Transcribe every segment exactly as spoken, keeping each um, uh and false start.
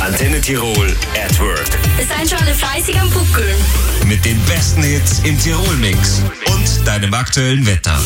Antenne Tirol at Work. Seid schon alle fleißig am Buckeln. Mit den besten Hits im Tirol-Mix und deinem aktuellen Wetter.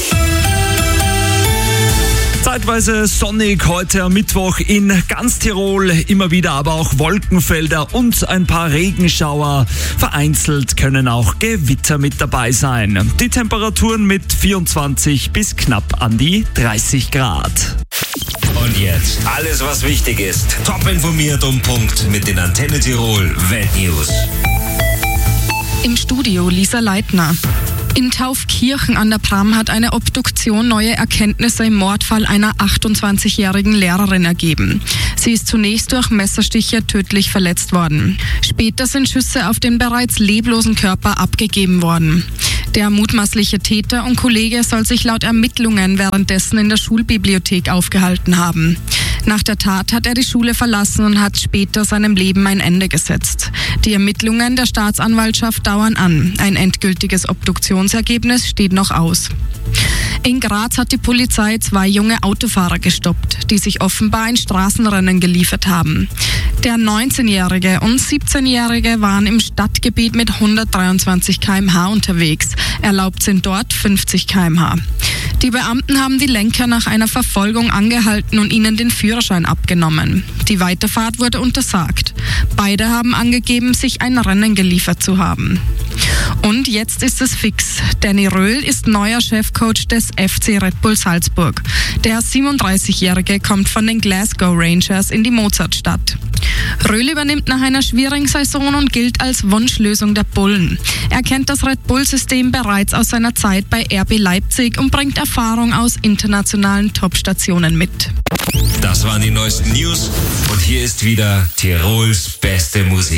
Zeitweise sonnig heute am Mittwoch in ganz Tirol, immer wieder aber auch Wolkenfelder und ein paar Regenschauer. Vereinzelt können auch Gewitter mit dabei sein. Die Temperaturen mit vierundzwanzig bis knapp an die dreißig Grad. Und jetzt alles, was wichtig ist. Top informiert um Punkt mit den Antenne Tirol Weltnews. Im Studio Lisa Leitner. In Taufkirchen an der Pram hat eine Obduktion neue Erkenntnisse im Mordfall einer achtundzwanzigjährigen Lehrerin ergeben. Sie ist zunächst durch Messerstiche tödlich verletzt worden. Später sind Schüsse auf den bereits leblosen Körper abgegeben worden. Der mutmaßliche Täter und Kollege soll sich laut Ermittlungen währenddessen in der Schulbibliothek aufgehalten haben. Nach der Tat hat er die Schule verlassen und hat später seinem Leben ein Ende gesetzt. Die Ermittlungen der Staatsanwaltschaft dauern an. Ein endgültiges Obduktionsergebnis steht noch aus. In Graz hat die Polizei zwei junge Autofahrer gestoppt, die sich offenbar ein Straßenrennen geliefert haben. Der neunzehnjährige und siebzehnjährige waren im Stadtgebiet mit hundertdreiundzwanzig Kilometer pro Stunde unterwegs. Erlaubt sind dort fünfzig Kilometer pro Stunde. Die Beamten haben die Lenker nach einer Verfolgung angehalten und ihnen den Führerschein abgenommen. Die Weiterfahrt wurde untersagt. Beide haben angegeben, sich ein Rennen geliefert zu haben. Und jetzt ist es fix. Danny Röhl ist neuer Chefcoach des F C Red Bull Salzburg. Der siebenunddreißigjährige kommt von den Glasgow Rangers in die Mozartstadt. Röhl übernimmt nach einer schwierigen Saison und gilt als Wunschlösung der Bullen. Er kennt das Red Bull-System bereits aus seiner Zeit bei R B Leipzig und bringt Erfahrung aus internationalen Topstationen mit. Das waren die neuesten News und hier ist wieder Tirols beste Musik.